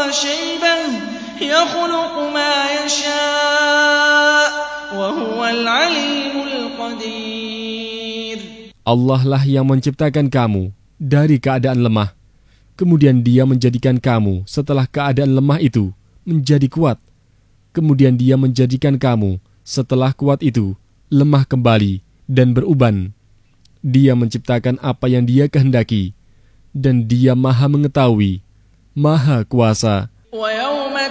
شيبة يخلق ما يشاء وهو العليم القدير. Allah lah yang menciptakan kamu dari keadaan lemah. Kemudian Dia menjadikan kamu setelah keadaan lemah itu menjadi kuat. Kemudian Dia menjadikan kamu setelah kuat itu lemah kembali dan beruban. Dia menciptakan apa yang Dia kehendaki, dan Dia Maha Mengetahui, Maha Kuasa.